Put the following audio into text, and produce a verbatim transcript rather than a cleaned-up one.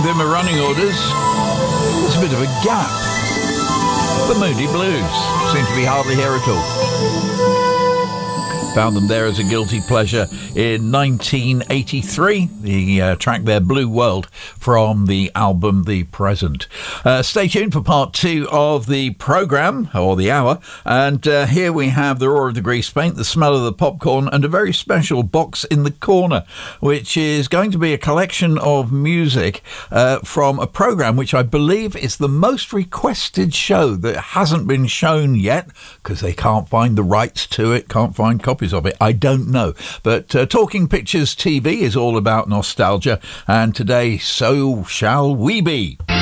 him a running orders. There's a bit of a gap. The Moody Blues seem to be hardly here at all. Found them there as a guilty pleasure in nineteen eighty-three. The uh, track there, Blue World, from the album The Present. Uh, stay tuned for part two of the programme, or the hour. And uh, here we have the roar of the grease paint, the smell of the popcorn, and a very special box in the corner, which is going to be a collection of music uh, from a programme which I believe is the most requested show that hasn't been shown yet, because they can't find the rights to it, can't find copies of it. I don't know. But uh, Talking Pictures T V is all about nostalgia, and today, so shall we be.